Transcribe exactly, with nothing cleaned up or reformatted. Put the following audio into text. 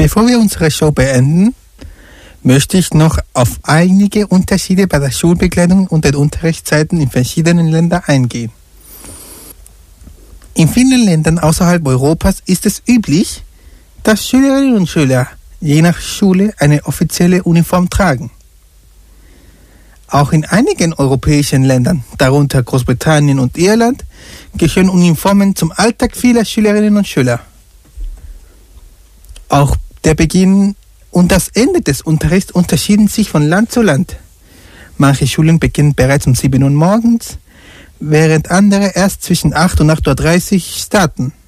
Bevor wir unsere Show beenden, möchte ich noch auf einige Unterschiede bei der Schulbekleidung und den Unterrichtszeiten in verschiedenen Ländern eingehen. In vielen Ländern außerhalb Europas ist es üblich, dass Schülerinnen und Schüler je nach Schule eine offizielle Uniform tragen. Auch in einigen europäischen Ländern, darunter Großbritannien und Irland, gehören Uniformen zum Alltag vieler Schülerinnen und Schüler. Auch der Beginn und das Ende des Unterrichts unterschieden sich von Land zu Land. Manche Schulen beginnen bereits um sieben Uhr morgens, während andere erst zwischen acht und acht Uhr dreißig starten.